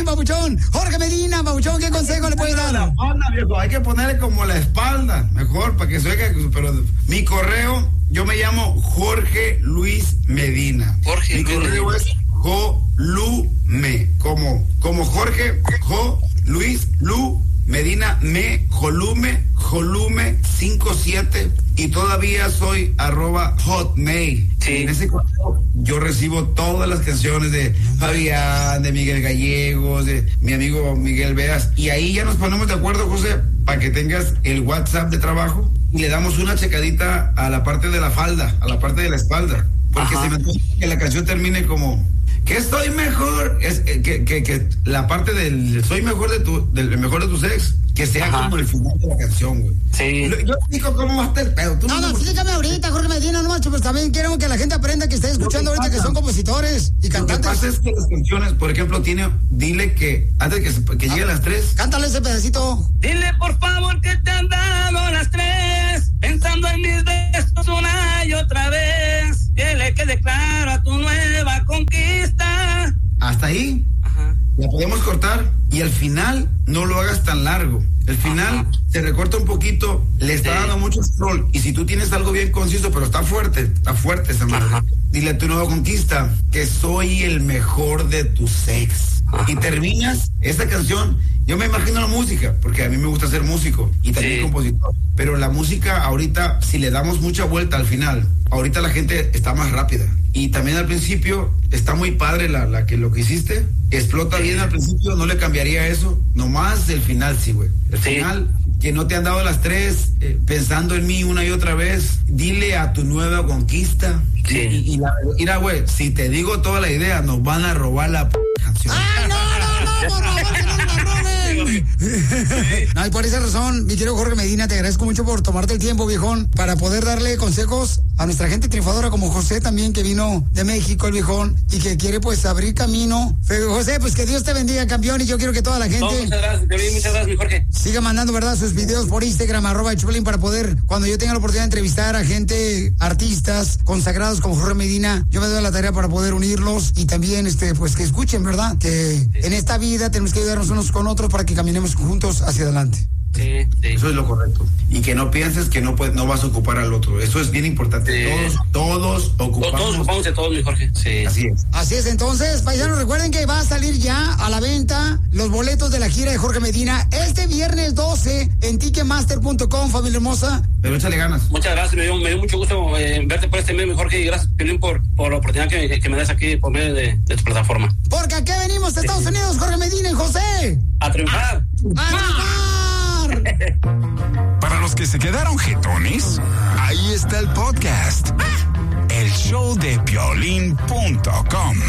papuchón. Jorge Medina, papuchón, ¿qué consejo le puede dar? La falda, viejo, hay que ponerle como la espalda, mejor, para que se oiga. Pero mi correo, yo me llamo Jorge Luis Medina. Mi correo es Jolume, como Jorge, Luis, Lu, Medina, Jolume 57, y todavía soy @hotmail. Sí. En ese correo yo recibo todas las canciones de Fabián, de Miguel Gallegos, de mi amigo Miguel Veas, y ahí ya nos ponemos de acuerdo, José, para que tengas el WhatsApp de trabajo y le damos una checadita a la parte de la falda, a la parte de la espalda, porque se me antoja que la canción termine como que estoy mejor, es que la parte del soy mejor del mejor de tus ex, que sea como el final de la canción, güey. Sí. Yo explico cómo va a estar el pedo. No, explícame ahorita, Jorge Medina, no macho, pues también quiero que la gente aprenda que esté escuchando ahorita que son compositores y cantantes. Lo que pasa es que las canciones, por ejemplo, dile que antes que llegue a las 3. Cántale ese pedacito. Dile por favor que te han dado las 3, pensando en mis besos una y otra vez, que le quede claro a tu nueva conquista. Hasta ahí. La podemos cortar y al final no lo hagas tan largo. El final se recorta un poquito, le está dando mucho scroll. Y si tú tienes algo bien conciso, pero está fuerte esa madre. Dile a tu nueva conquista que soy el mejor de tus ex. Y terminas esta canción. Yo me imagino la música, porque a mí me gusta ser músico y también compositor. Pero la música ahorita, si le damos mucha vuelta al final, ahorita la gente está más rápida. Y también al principio está muy padre lo que hiciste. Explota bien al principio, no le cambiaría eso. Nomás el final, sí, güey. El final, que no te han dado las 3, pensando en mí una y otra vez. Dile a tu nueva conquista. Mira, güey, si te digo toda la idea, nos van a robar la canción. ¡Ay, no, por favor, que no nos la roben! No, y por esa razón, mi querido Jorge Medina, te agradezco mucho por tomarte el tiempo, viejón, para poder darle consejos a nuestra gente triunfadora como José también, que vino de México, el viejón, y que quiere pues abrir camino. Pero, José, pues que Dios te bendiga, campeón, y yo quiero que toda la gente... muchas gracias, mi Jorge. Siga mandando, ¿verdad?, sus videos por Instagram, @Choplin, para poder, cuando yo tenga la oportunidad de entrevistar a gente, artistas consagrados como Jorge Medina, yo me doy la tarea para poder unirlos y también, pues que escuchen, ¿verdad?, que en esta vida tenemos que ayudarnos unos con otros para que caminemos juntos hacia adelante. Sí. Eso es lo correcto. Y que no pienses que no vas a ocupar al otro. Eso es bien importante. Todos ocupamos. Todos ocupamos de todos, mi Jorge. Sí. Así es. Entonces, paisanos, recuerden que va a salir ya a la venta los boletos de la gira de Jorge Medina este viernes 12 en Ticketmaster.com, familia hermosa. Pero échale ganas. Muchas gracias. Me dio mucho gusto verte por este medio, mi Jorge. Y gracias, Piolín, por la oportunidad que me das aquí por medio de tu plataforma. Porque aquí venimos a Estados Unidos, Jorge Medina y José. A triunfar. Para los que se quedaron jetones, ahí está el podcast. El show de Piolín.com.